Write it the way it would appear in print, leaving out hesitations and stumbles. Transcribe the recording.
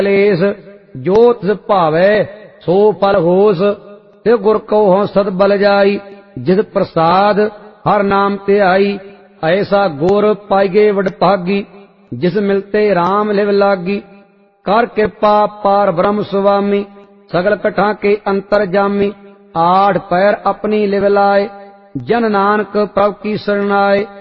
कलेस। जो तिस भावै सो फल होस, ते गुर को हों सद बल जाई। जिस प्रसाद हर नाम ते आई, ऐसा गुर पाइगे वडभागी। जिस मिलते राम लिव लागी, कर कृपा पार ब्रह्म स्वामी। सगल कठा के अंतर जामी, आठ पैर अपनी लिव लाए। जन नानक प्रभु की शरण आए।